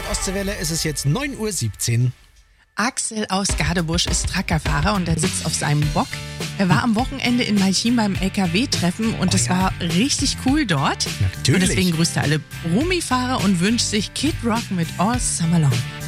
Ostseewelle, es ist jetzt 9:17 Uhr. Axel aus Gadebusch ist Truckerfahrer und er sitzt auf seinem Bock. Er war am Wochenende in Malchin beim LKW-Treffen und es war richtig cool dort. Natürlich. Und deswegen grüßt er alle Brummi-Fahrer und wünscht sich Kid Rock mit All Summer Long.